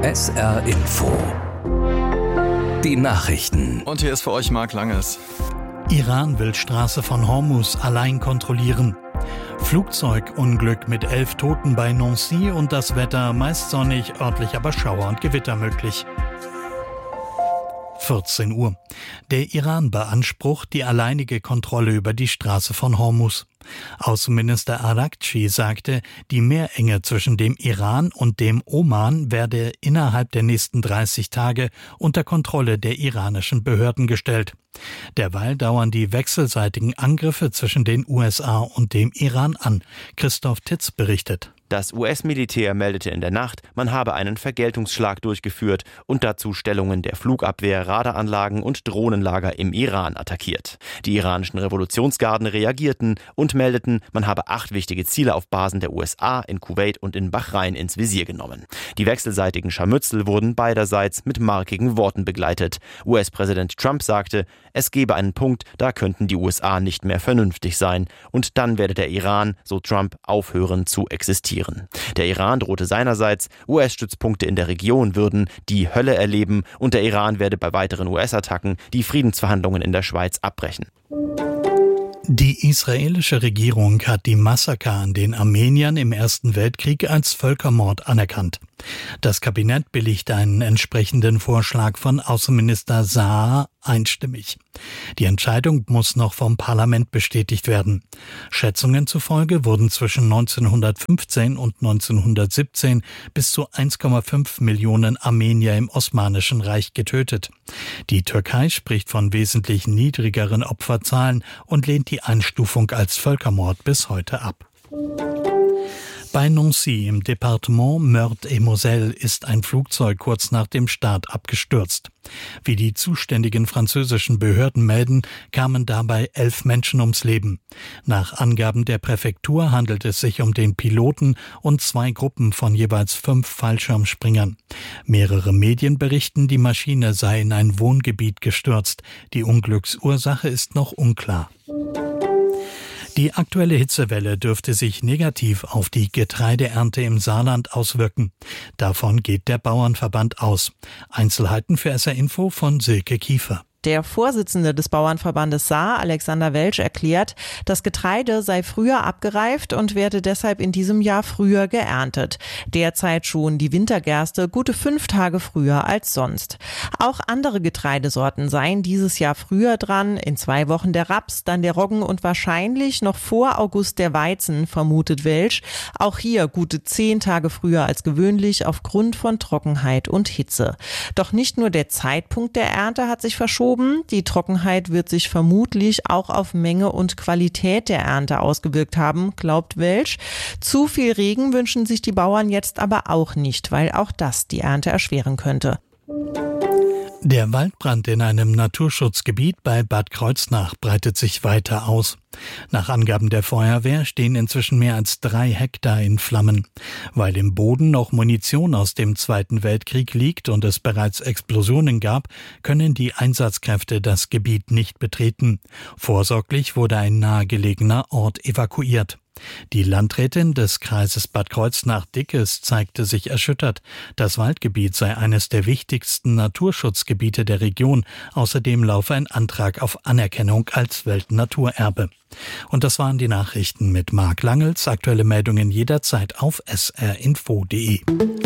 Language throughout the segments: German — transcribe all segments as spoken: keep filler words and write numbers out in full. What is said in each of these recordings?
S R Info. Die Nachrichten. Und hier ist für euch Marc Langes. Iran will Straße von Hormuz allein kontrollieren. Flugzeugunglück mit elf Toten bei Nancy und das Wetter meist sonnig, örtlich aber Schauer und Gewitter möglich. vierzehn Uhr. Der Iran beansprucht die alleinige Kontrolle über die Straße von Hormuz. Außenminister Araghchi sagte, die Meerenge zwischen dem Iran und dem Oman werde innerhalb der nächsten dreißig Tage unter Kontrolle der iranischen Behörden gestellt. Derweil dauern die wechselseitigen Angriffe zwischen den U S A und dem Iran an. Christoph Titz berichtet. Das U S-Militär meldete in der Nacht, man habe einen Vergeltungsschlag durchgeführt und dazu Stellungen der Flugabwehr, Radaranlagen und Drohnenlager im Iran attackiert. Die iranischen Revolutionsgarden reagierten und meldeten, man habe acht wichtige Ziele auf Basen der U S A in Kuwait und in Bahrain ins Visier genommen. Die wechselseitigen Scharmützel wurden beiderseits mit markigen Worten begleitet. U S-Präsident Trump sagte, es gebe einen Punkt, da könnten die U S A nicht mehr vernünftig sein und dann werde der Iran, so Trump, aufhören zu existieren. Der Iran drohte seinerseits, U S-Stützpunkte in der Region würden die Hölle erleben und der Iran werde bei weiteren U S-Attacken die Friedensverhandlungen in der Schweiz abbrechen. Die israelische Regierung hat die Massaker an den Armeniern im Ersten Weltkrieg als Völkermord anerkannt. Das Kabinett billigt einen entsprechenden Vorschlag von Außenminister Saar einstimmig. Die Entscheidung muss noch vom Parlament bestätigt werden. Schätzungen zufolge wurden zwischen neunzehnhundertfünfzehn und neunzehnhundertsiebzehn bis zu eins Komma fünf Millionen Armenier im Osmanischen Reich getötet. Die Türkei spricht von wesentlich niedrigeren Opferzahlen und lehnt die Einstufung als Völkermord bis heute ab. Bei Nancy im Departement Meurthe-et-Moselle ist ein Flugzeug kurz nach dem Start abgestürzt. Wie die zuständigen französischen Behörden melden, kamen dabei elf Menschen ums Leben. Nach Angaben der Präfektur handelt es sich um den Piloten und zwei Gruppen von jeweils fünf Fallschirmspringern. Mehrere Medien berichten, die Maschine sei in ein Wohngebiet gestürzt. Die Unglücksursache ist noch unklar. Die aktuelle Hitzewelle dürfte sich negativ auf die Getreideernte im Saarland auswirken. Davon geht der Bauernverband aus. Einzelheiten für S R Info von Silke Kiefer. Der Vorsitzende des Bauernverbandes Saar, Alexander Welsch, erklärt, das Getreide sei früher abgereift und werde deshalb in diesem Jahr früher geerntet. Derzeit schon die Wintergerste gute fünf Tage früher als sonst. Auch andere Getreidesorten seien dieses Jahr früher dran, in zwei Wochen der Raps, dann der Roggen und wahrscheinlich noch vor August der Weizen, vermutet Welsch. Auch hier gute zehn Tage früher als gewöhnlich aufgrund von Trockenheit und Hitze. Doch nicht nur der Zeitpunkt der Ernte hat sich verschoben. Die Trockenheit wird sich vermutlich auch auf Menge und Qualität der Ernte ausgewirkt haben, glaubt Welsch. Zu viel Regen wünschen sich die Bauern jetzt aber auch nicht, weil auch das die Ernte erschweren könnte. Der Waldbrand in einem Naturschutzgebiet bei Bad Kreuznach breitet sich weiter aus. Nach Angaben der Feuerwehr stehen inzwischen mehr als drei Hektar in Flammen. Weil im Boden noch Munition aus dem Zweiten Weltkrieg liegt und es bereits Explosionen gab, können die Einsatzkräfte das Gebiet nicht betreten. Vorsorglich wurde ein nahegelegener Ort evakuiert. Die Landrätin des Kreises Bad Kreuznach-Dickes zeigte sich erschüttert. Das Waldgebiet sei eines der wichtigsten Naturschutzgebiete der Region. Außerdem laufe ein Antrag auf Anerkennung als Weltnaturerbe. Und das waren die Nachrichten mit Marc Langels. Aktuelle Meldungen jederzeit auf s r info punkt d e.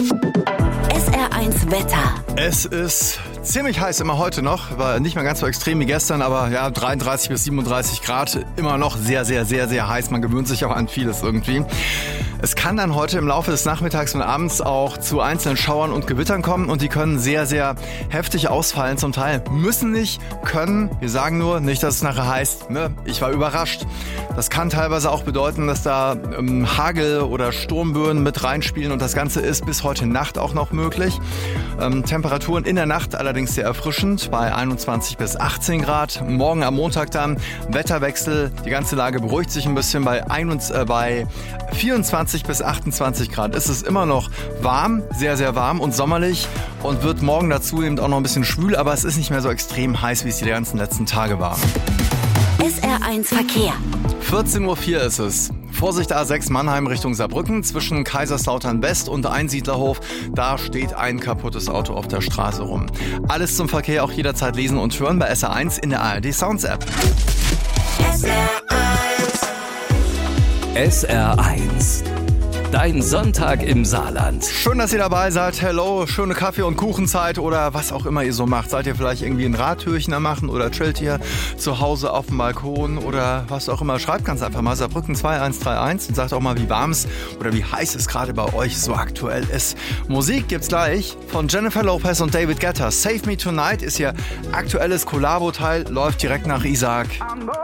S R eins Wetter. Es ist ziemlich heiß immer heute noch, war nicht mehr ganz so extrem wie gestern, aber ja, dreiunddreißig bis siebenunddreißig Grad, immer noch sehr, sehr, sehr, sehr heiß. Man gewöhnt sich auch an vieles irgendwie. Es kann dann heute im Laufe des Nachmittags und abends auch zu einzelnen Schauern und Gewittern kommen und die können sehr, sehr heftig ausfallen. Zum Teil müssen nicht, können. Wir sagen nur, nicht, dass es nachher heißt, ne, ich war überrascht. Das kann teilweise auch bedeuten, dass da ähm, Hagel oder Sturmböen mit reinspielen und das Ganze ist bis heute Nacht auch noch möglich. Ähm, Temperaturen in der Nacht allerdings sehr erfrischend bei einundzwanzig bis achtzehn Grad. Morgen am Montag dann Wetterwechsel. Die ganze Lage beruhigt sich ein bisschen bei, einundzwanzig, äh, bei vierundzwanzig bis achtundzwanzig Grad. Ist es immer noch warm, sehr, sehr warm und sommerlich und wird morgen dazu eben auch noch ein bisschen schwül, aber es ist nicht mehr so extrem heiß, wie es die ganzen letzten Tage war. S R eins Verkehr. vierzehn Uhr vier ist es. Vorsicht A sechs Mannheim Richtung Saarbrücken zwischen Kaiserslautern West und Einsiedlerhof. Da steht ein kaputtes Auto auf der Straße rum. Alles zum Verkehr auch jederzeit lesen und hören bei S R eins in der A R D Sounds App. S R eins. S R eins. Dein Sonntag im Saarland. Schön, dass ihr dabei seid. Hello, schöne Kaffee- und Kuchenzeit oder was auch immer ihr so macht. Seid ihr vielleicht irgendwie ein Radtürchen am machen oder chillt ihr zu Hause auf dem Balkon oder was auch immer. Schreibt ganz einfach mal Saarbrücken zwei eins drei eins und sagt auch mal, wie warm es oder wie heiß es gerade bei euch so aktuell ist. Musik gibt's gleich von Jennifer Lopez und David Guetta. Save Me Tonight ist ihr aktuelles Kollabo-Teil, läuft direkt nach Isaac.